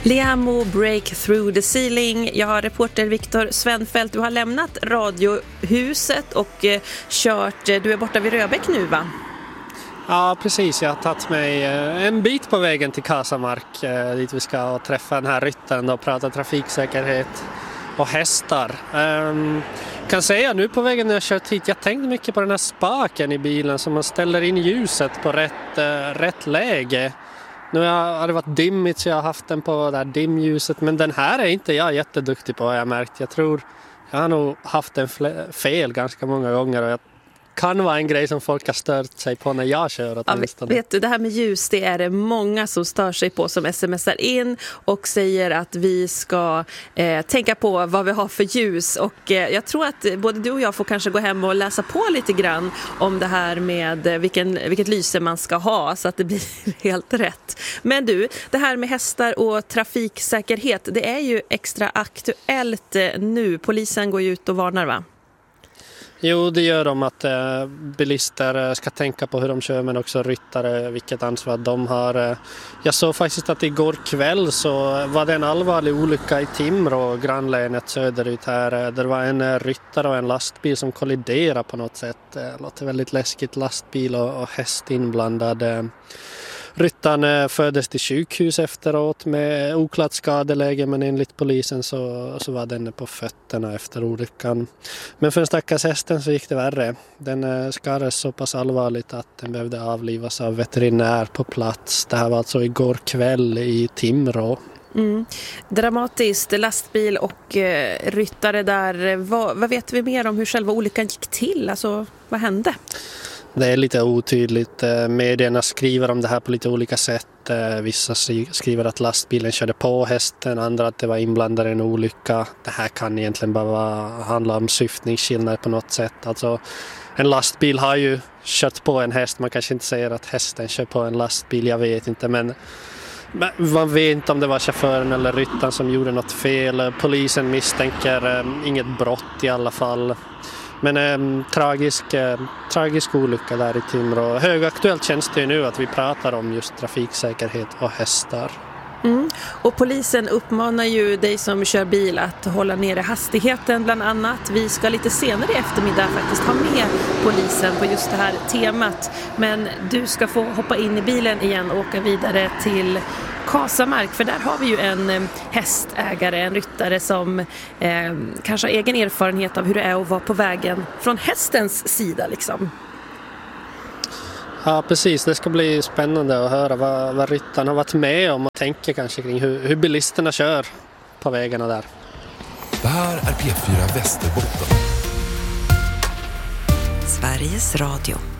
Liamo, Break Through the Ceiling. Jag har reporter Viktor Svenfeldt. Du har lämnat Radiohuset och kört. Du är borta vid Röbäck nu, va? Ja, precis. Jag har tagit mig en bit på vägen till Casamark dit vi ska träffa den här ryttaren och prata trafiksäkerhet och hästar. Kan säga nu på vägen när jag kört hit, jag tänkte mycket på den här spaken i bilen som man ställer in ljuset på rätt läge. Nu har det varit dimmigt så jag har haft den på det här dimljuset, men den här är inte jag jätteduktig på, har jag märkt. Jag tror jag har nog haft den fel ganska många gånger och jag kan vara en grej som folk har stört sig på när jag kör. Ja, vet du, det här med ljus, det är det många som stör sig på, som smsar in och säger att vi ska tänka på vad vi har för ljus. Och jag tror att både du och jag får kanske gå hem och läsa på lite grann om det här med vilket lyse man ska ha så att det blir helt rätt. Men du, det här med hästar och trafiksäkerhet, det är ju extra aktuellt nu. Polisen går ju ut och varnar, va? Jo, det gör de att bilister ska tänka på hur de kör, men också ryttare, vilket ansvar de har. Jag såg faktiskt att igår kväll så var det en allvarlig olycka i Timrå, grannlänet söderut här. Det var en ryttare och en lastbil som kolliderade på något sätt. Det låter väldigt läskigt, lastbil och häst inblandad. Ryttaren föddes till sjukhus efteråt med oklart skadeläge, men enligt polisen så var den på fötterna efter olyckan. Men för den stackars hästen så gick det värre. Den skadades så pass allvarligt att den behövde avlivas av veterinär på plats. Det här var alltså igår kväll i Timrå. Dramatiskt, lastbil och ryttare där. Vad vet vi mer om hur själva olyckan gick till? Alltså, vad hände? Det är lite otydligt. Medierna skriver om det här på lite olika sätt. Vissa skriver att lastbilen körde på hästen, andra att det var inblandad i en olycka. Det här kan egentligen bara handla om syftningsskillnad på något sätt. Alltså, en lastbil har ju kört på en häst. Man kanske inte säger att hästen kör på en lastbil, jag vet inte. Men man vet inte om det var chauffören eller ryttaren som gjorde något fel. Polisen misstänker inget brott i alla fall. Men tragisk olycka där i Timrå. Högaktuellt känns det nu att vi pratar om just trafiksäkerhet och hästar. Och polisen uppmanar ju dig som kör bil att hålla nere hastigheten bland annat. Vi ska lite senare i eftermiddag faktiskt ha med polisen på just det här temat. Men du ska få hoppa in i bilen igen och åka vidare till Casamark, för där har vi ju en hästägare, en ryttare som kanske har egen erfarenhet av hur det är att vara på vägen från hästens sida liksom. Ja, precis. Det ska bli spännande att höra vad ryttaren har varit med om och tänker kanske kring hur bilisterna kör på vägarna där. Det här är P4 Västerbotten. Sveriges Radio.